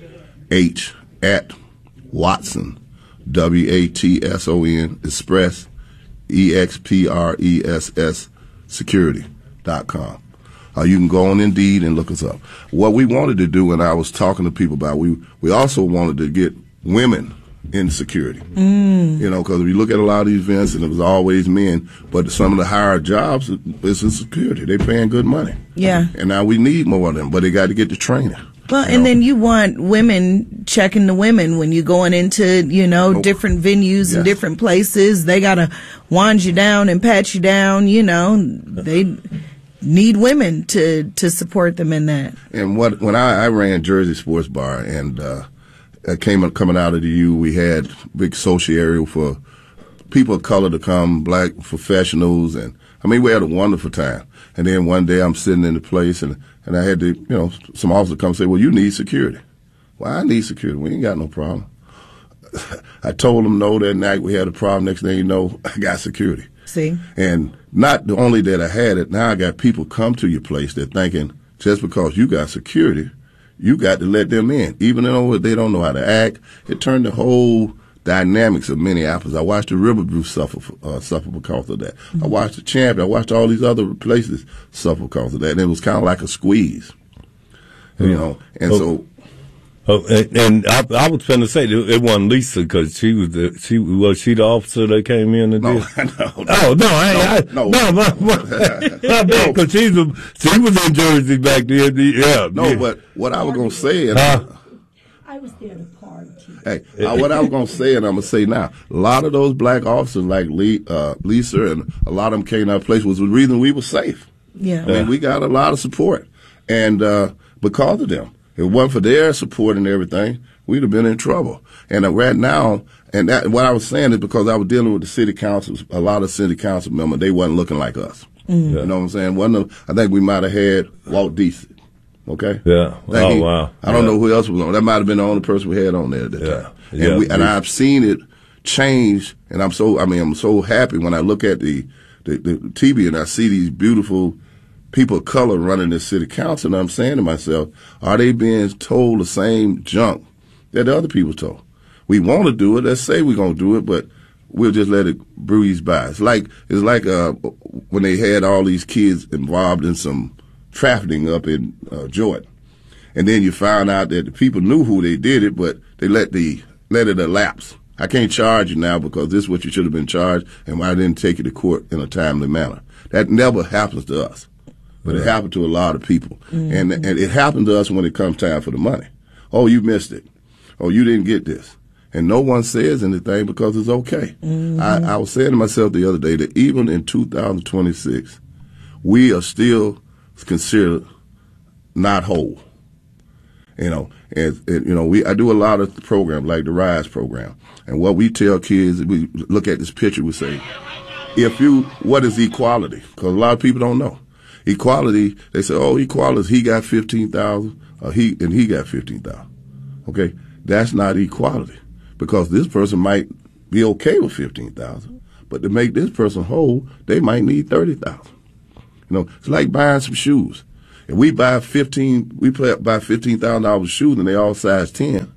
H at Watson, W A T S O N, Express, E X P R E S S security dot com. Uh, you can go on Indeed and look us up. What we wanted to do, and I was talking to people about, we we also wanted to get women in security. Mm. You know, because if you look at a lot of these events, and it was always men, but some of the higher jobs is in security. They're paying good money. Yeah. And now we need more of them, but they got to get the training. Well, and then you want women checking the women when you're going into, you know, oh, different venues yes. and different places. They got to wand you down and pat you down, you know. They need women to, to support them in that. And what when I, I ran Jersey Sports Bar, and uh, I came coming out of the U, we had big social area for people of color to come, black professionals, and I mean, we had a wonderful time. And then one day I'm sitting in the place, and And I had to, you know, some officer come say, well, you need security. Well, I need security. We ain't got no problem. I told them no that night. We had a problem. Next thing you know, I got security. See? And not only that I had it, now I got people come to your place that thinking just because you got security, you got to let them in. Even though they don't know how to act, it turned the whole dynamics of Minneapolis. I watched the Riverview suffer uh, suffer because of that. Mm-hmm. I watched the Champion. I watched all these other places suffer because of that. And it was kind of like a squeeze, you mm-hmm. know. And oh, so, oh, and, and I, I was going to say it wasn't Lisa because she was the she was she the officer that came in and no, did. no, no, oh no, I, no, I, no, no, because she was she was in Jersey back then. Yeah, no, yeah. but what I was going to say, and uh, I was there to party. Hey, uh, what I was going to say, and I'm going to say now, a lot of those black officers like Lee, uh, Lisa and a lot of them came to our place was the reason we were safe. Yeah. I mean, we got a lot of support. And uh, because of them, if it wasn't for their support and everything, we'd have been in trouble. And uh, right now, and that, what I was saying is because I was dealing with the city councils, a lot of city council members, they wasn't looking like us. Mm-hmm. You know what I'm saying? One of, I think we might have had Walt Deasy. Okay. Yeah. Like oh he, wow. I don't yeah. know who else was on. That might have been the only person we had on there at that Yeah. time. And Yeah. we, and I've seen it change. And I'm so I mean I'm so happy when I look at the the, the T V and I see these beautiful people of color running this city council. And I'm saying to myself, are they being told the same junk that the other people told? We want to do it. Let's say we're gonna do it, but we'll just let it breeze by. It's like it's like uh, when they had all these kids involved in some trafficking up in uh, Jordan, and then you found out that the people knew who they did it, but they let the let it elapse. I can't charge you now because this is what you should have been charged, and I didn't take you to court in a timely manner. That never happens to us, but right. It happened to a lot of people, mm-hmm. and and it happened to us when it comes time for the money. Oh, you missed it. Oh, you didn't get this. And no one says anything because it's okay. Mm-hmm. I, I was saying to myself the other day that even in two thousand twenty-six, we are still considered not whole. You know, and, and you know, we I do a lot of programs like the RISE program, and what we tell kids, we look at this picture, we say, if you, what is equality? Because a lot of people don't know. Equality, they say, oh, equality, he got fifteen thousand, or he and he got fifteen thousand. Okay, that's not equality. Because this person might be okay with fifteen thousand, but to make this person whole, they might need thirty thousand. You know, it's like buying some shoes. If we buy fifteen, we buy fifteen thousand dollars shoes and they all size ten,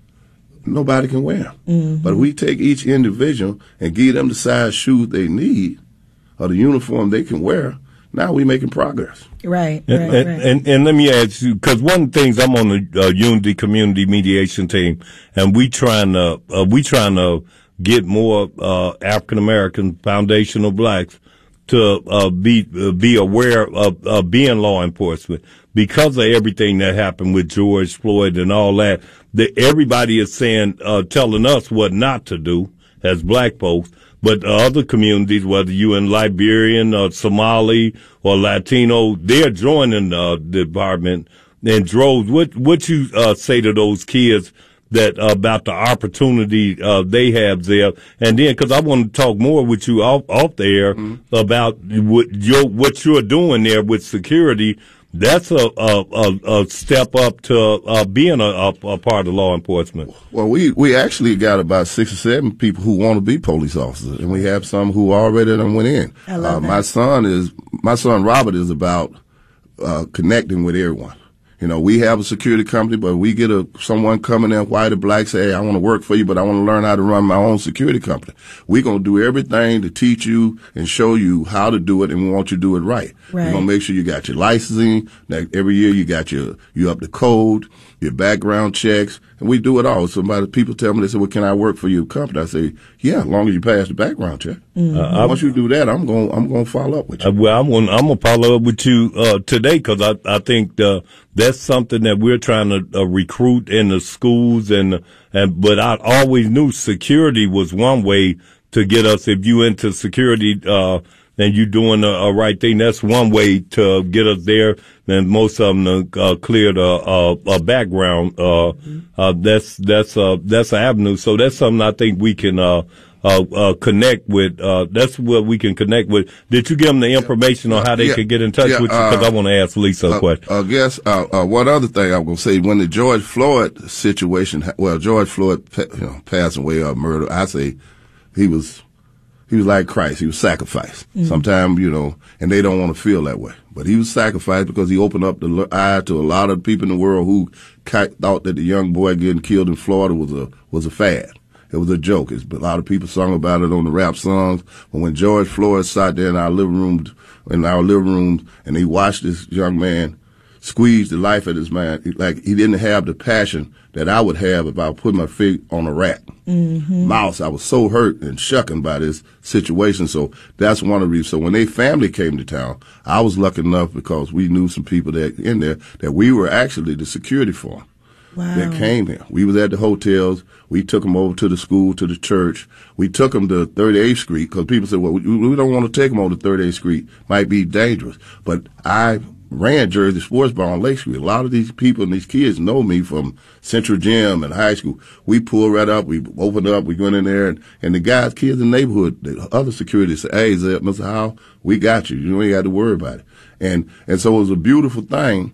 nobody can wear them. Mm-hmm. But if we take each individual and give them the size shoes they need or the uniform they can wear, now we're making progress. Right, and, right, and, right. And, and let me ask you, because one of the things, I'm on the uh, Unity Community Mediation team, and we trying to uh, we trying to get more uh, African American foundational blacks to uh, be uh, be aware of uh, being law enforcement because of everything that happened with George Floyd and all that. That everybody is saying, uh, telling us what not to do as black folks. But uh, other communities, whether you in Liberian or Somali or Latino, they're joining uh, the department in droves. What what you uh, say to those kids that uh, about the opportunity uh, they have there? And then, because I want to talk more with you off off the air mm-hmm. about what your what you're doing there with security. That's a a, a, a step up to uh, being a, a, a part of law enforcement. Well, we, we actually got about six or seven people who want to be police officers, and we have some who already done went in. I love uh, that. My son is my son Robert is about uh, connecting with everyone. You know, we have a security company, but we get a someone coming in, white or black, say, hey, I want to work for you, but I want to learn how to run my own security company. We're going to do everything to teach you and show you how to do it, and we want you to do it right. Right. We're going to make sure you got your licensing. That every year you got your, you up to code, your background checks, and we do it all. Somebody, people tell me, they say, well, can I work for your company? I say, yeah, as long as you pass the background check. Mm-hmm. Uh, Once you do that, I'm going, I'm going to follow up with you. Uh, well, I'm going, I'm going to follow up with you, uh, today, because I, I think, uh, that's something that we're trying to uh, recruit in the schools, and and but I always knew security was one way to get us. If you into security uh, and you doing a, a right thing, that's one way to get us there. And most of them uh, cleared a, a, a background. Uh, uh, that's that's uh, that's an avenue. So that's something I think we can. Uh, Uh, uh, connect with, uh, that's what we can connect with. Did you give them the information on how they yeah, could get in touch yeah, with you? Because uh, I want to ask Lisa a uh, question. I uh, guess, uh, uh, one other thing I'm going to say, when the George Floyd situation, well, George Floyd, you know, passed away or murder, I say he was, he was like Christ. He was sacrificed. Mm-hmm. Sometimes, you know, and they don't want to feel that way. But he was sacrificed because he opened up the eye to a lot of people in the world who thought that the young boy getting killed in Florida was a, was a fad. It was a joke. It's, a lot of people sung about it on the rap songs. But when George Floyd sat there in our living room, in our living room, and he watched this young man squeeze the life of this man, like he didn't have the passion that I would have if I put my feet on a rat. Mm-hmm. Mouse, I was so hurt and shucking by this situation. So that's one of the reasons. So when their family came to town, I was lucky enough because we knew some people that in there that we were actually the security for them. Wow. That came here. We was at the hotels. We took them over to the school, to the church. We took them to thirty-eighth Street because people said, well, we, we don't want to take them over to thirty-eighth Street. Might be dangerous. But I ran Jersey Sports Bar on Lake Street. A lot of these people and these kids know me from Central Gym and high school. We pulled right up. We opened up. We went in there. And, and the guys, kids in the neighborhood, the other security said, hey, Mister Howell, we got you. You ain't got to worry about it. And, and so it was a beautiful thing.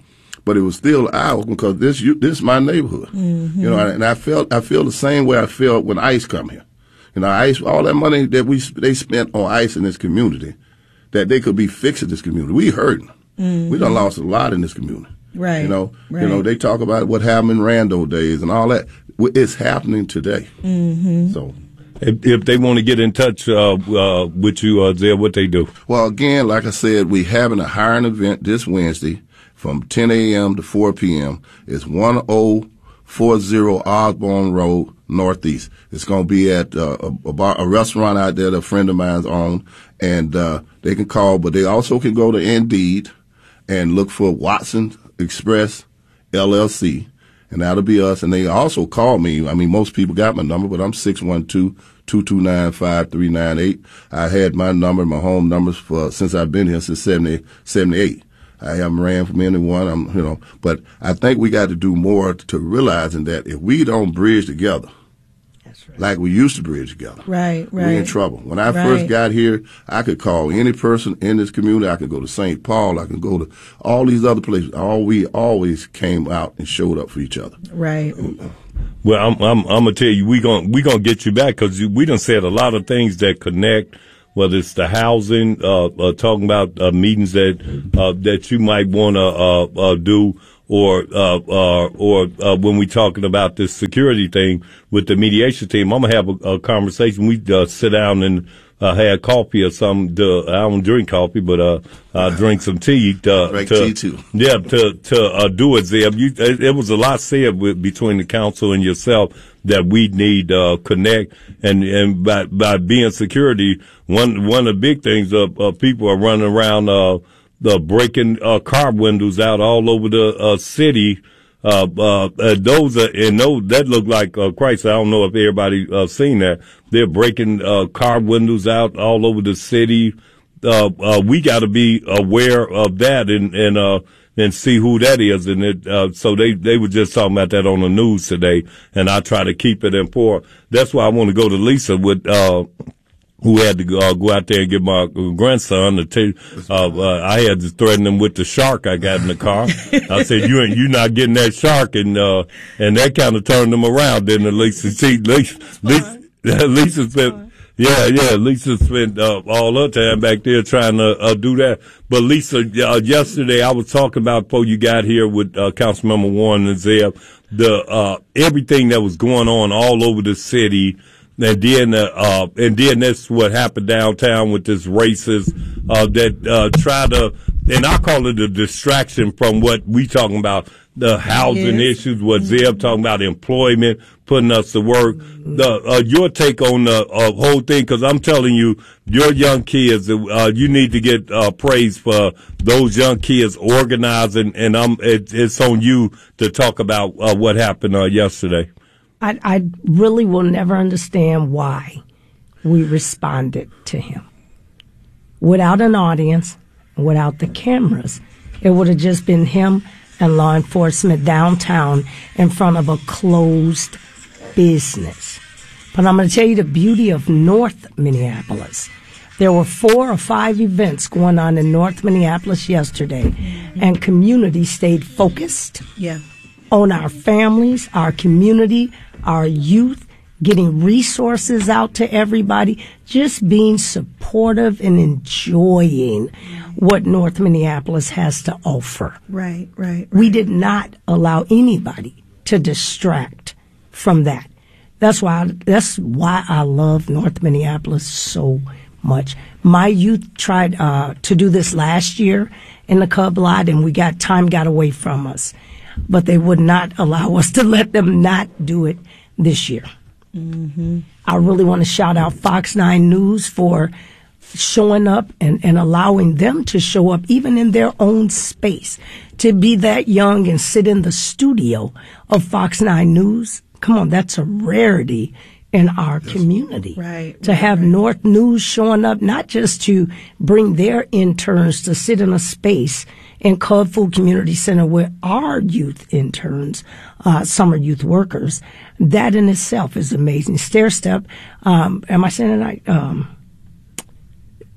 but it was still ours because this you, this is my neighborhood. Mm-hmm. You know, and I felt I feel the same way I felt when ICE come here. You know, ICE, all that money that we they spent on ICE in this community, that they could be fixing this community. We hurting. Mm-hmm. We done lost a lot in this community. Right. You know, right. you know, they talk about what happened in Rando days and all that. It's happening today. Mm-hmm. So. If, if they want to get in touch uh, uh, with you, uh, Zeb, what they do? Well, again, like I said, we having a hiring event this Wednesday from ten a.m. to four p.m. It's one oh four oh Osborne Road, Northeast. It's going to be at uh, a, a, bar, a restaurant out there that a friend of mine's own, and uh, they can call, but they also can go to Indeed and look for Watson Express L L C. And that'll be us. And they also call me. I mean, most people got my number, but I'm six one two, two two nine, five three nine eight. I had my number, my home numbers for since I've been here since seventy, seventy-eight. I haven't ran from anyone. I'm, you know, but I think we got to do more to realizing that if we don't bridge together, that's right, like we used to bridge together, right, right, we're in trouble. When I right. first got here, I could call any person in this community. I could go to Saint Paul. I could go to all these other places. All we always came out and showed up for each other. Right. Well, I'm I'm, I'm gonna tell you, we gonna we gonna get you back because we done said a lot of things that connect. Whether it's the housing, uh, uh talking about uh, meetings that uh, that you might want to uh, uh, do, or uh, uh, or uh, when we talking about this security thing with the mediation team, I'm gonna have a, a conversation. We uh, sit down and uh, have coffee or something. To, I don't drink coffee, but uh, I drink some tea. To, drink to, tea too. Yeah, to to uh, do it, Zeb. You, it, it was a lot said with, between the council and yourself that we need uh connect, and and by by being security, one one of the big things uh, uh people are running around uh the breaking uh car windows out all over the uh city. Uh, uh, uh those are, and those that look like uh Christ. I don't know if everybody uh seen that. They're breaking uh car windows out all over the city. Uh, uh we got to be aware of that and and uh. and see who that is. And it, uh, so they, they were just talking about that on the news today, and I try to keep it informed. That's why I want to go to Lisa with, uh, who had to go, uh, go out there and get my grandson to take, uh, uh, I had to threaten him with the shark I got in the car. I said, you ain't, you not getting that shark. And, uh, and that kind of turned him around, didn't it, Lisa? See, Lisa, Lisa, Lisa said, Yeah, yeah. Lisa spent uh, all her time back there trying to uh, do that. But Lisa, uh, yesterday I was talking about before you got here with uh, Councilmember Warren and Zeb, the uh, everything that was going on all over the city, and then uh, uh, and then that's what happened downtown with this racist uh, that uh, try to, and I call it a distraction from what we talking about. The housing yes. issues, what Zeb talking about, employment, putting us to work. The uh, your take on the uh, whole thing, because I'm telling you, your young kids, uh, you need to get uh, praise for those young kids organizing, and I'm it, it's on you to talk about uh, what happened uh, yesterday. I, I really will never understand why we responded to him without an audience, without the cameras. It would have just been him and law enforcement downtown in front of a closed business. But I'm going to tell you the beauty of North Minneapolis. There were four or five events going on in North Minneapolis yesterday, and community stayed focused yeah. on our families, our community, our youth, getting resources out to everybody, just being supportive and enjoying what North Minneapolis has to offer. Right, right, right. We did not allow anybody to distract from that. That's why I, that's why I love North Minneapolis so much. My youth tried uh, to do this last year in the Cub Lot, and we got time got away from us. But they would not allow us to let them not do it this year. Mm-hmm. I really want to shout out Fox nine News for showing up and, and allowing them to show up even in their own space. To be that young and sit in the studio of Fox nine News, come on, that's a rarity in our community. Right. To have right. North News showing up, not just to bring their interns to sit in a space in Cub Food Community Center where our youth interns, uh, summer youth workers, that in itself is amazing. Stair Step, um, am I saying it right? Um,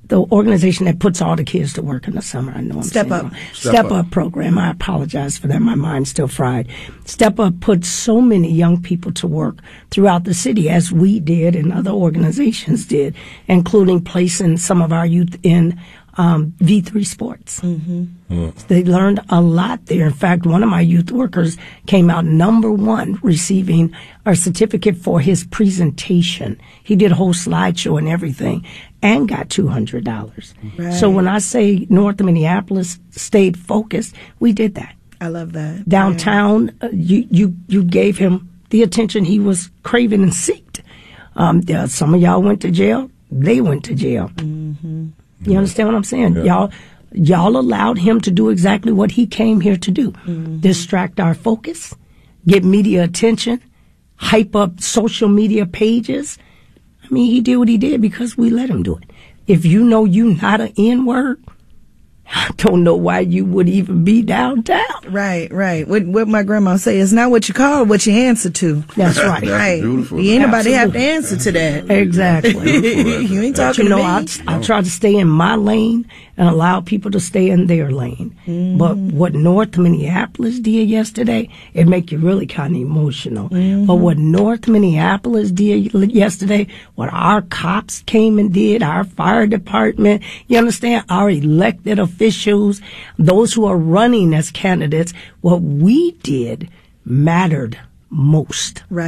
the organization that puts all the kids to work in the summer. I know I'm Step saying Up. wrong. Step Step Up. Up program. I apologize for that. My mind's still fried. Step Up puts so many young people to work throughout the city, as we did and other organizations did, including placing some of our youth in um, V three Sports. Mm-hmm. Mm. They learned a lot there. In fact, one of my youth workers came out number one receiving a certificate for his presentation. He did a whole slideshow and everything and got two hundred dollars. Right. So when I say North Minneapolis stayed focused, we did that. I love that. Downtown, uh, you, you, you gave him the attention he was craving and seeked. Um, there, some of y'all went to jail. They went to jail. Mm-hmm. You understand what I'm saying? Yeah. Y'all, y'all allowed him to do exactly what he came here to do. Mm-hmm. Distract our focus, get media attention, hype up social media pages. I mean, he did what he did because we let him do it. If you know you not an N-word, I don't know why you would even be downtown. Right, right. What what my grandma say is not what you call, what you answer to. That's right. That's right. beautiful. You ain't nobody have Absolutely. to answer to that. Exactly. You ain't But talking you know, to me. I, I try to stay in my lane and allow people to stay in their lane. Mm-hmm. But what North Minneapolis did yesterday, it make you really kind of emotional. Mm-hmm. But what North Minneapolis did yesterday, what our cops came and did, our fire department, you understand, our elected officials, those who are running as candidates, what we did mattered most. Right.